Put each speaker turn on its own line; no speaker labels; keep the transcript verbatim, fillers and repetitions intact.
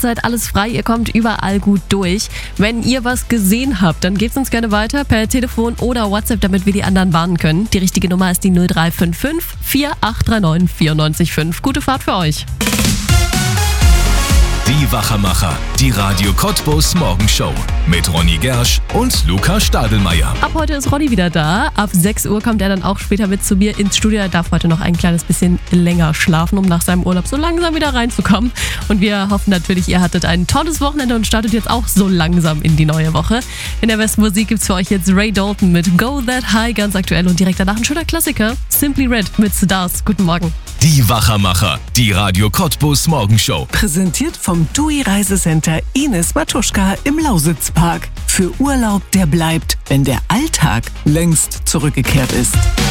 zurzeit alles frei, ihr kommt überall gut durch. Wenn ihr was gesehen habt, dann gebt uns gerne weiter per Telefon oder WhatsApp, damit wir die anderen warnen können. Die richtige Nummer ist die null drei fünf fünf, vier acht drei neun, vier neun fünf. Gute Fahrt für euch.
Die Wachermacher, die Radio Cottbus Morgenshow mit Ronny Gersch und Luca Stadelmeier.
Ab heute ist Ronny wieder da. Ab sechs Uhr kommt er dann auch später mit zu mir ins Studio. Er darf heute noch ein kleines bisschen länger schlafen, um nach seinem Urlaub so langsam wieder reinzukommen. Und wir hoffen natürlich, ihr hattet ein tolles Wochenende und startet jetzt auch so langsam in die neue Woche. In der besten Musik gibt's für euch jetzt Ray Dalton mit Go That High, ganz aktuell. Und direkt danach ein schöner Klassiker, Simply Red mit Stars. Guten Morgen.
Die Wachermacher, die Radio Cottbus Morgenshow.
Präsentiert vom T U I Reisecenter Ines Matuschka im Lausitzpark. Für Urlaub, der bleibt, wenn der Alltag längst zurückgekehrt ist.